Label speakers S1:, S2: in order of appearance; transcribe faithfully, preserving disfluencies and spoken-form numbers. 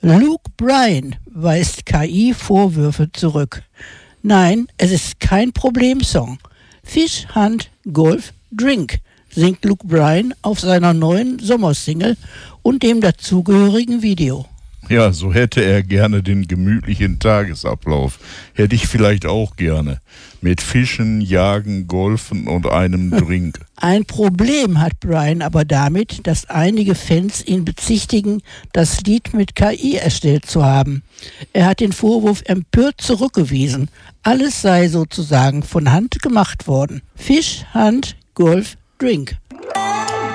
S1: Luke Bryan weist K I-Vorwürfe zurück. Nein, es ist kein Problemsong. Fish, Hunt, Golf, Drink singt Luke Bryan auf seiner neuen Sommersingle und dem dazugehörigen Video.
S2: Ja, so hätte er gerne den gemütlichen Tagesablauf. Hätte ich vielleicht auch gerne. Mit Fischen, Jagen, Golfen und einem Drink.
S1: Ein Problem hat Bryan aber damit, dass einige Fans ihn bezichtigen, das Lied mit K I erstellt zu haben. Er hat den Vorwurf empört zurückgewiesen. Alles sei sozusagen von Hand gemacht worden. Fish, Hunt, Golf, Drink.